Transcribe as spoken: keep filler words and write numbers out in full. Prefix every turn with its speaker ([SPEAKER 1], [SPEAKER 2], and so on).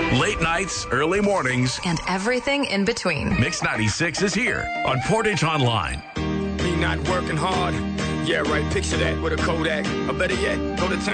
[SPEAKER 1] Late nights, early mornings,
[SPEAKER 2] and everything in between.
[SPEAKER 1] Mix ninety-six is here on Portage Online.
[SPEAKER 3] Me not working hard. Yeah, right. Picture that with a Kodak. Or better yet, go to town.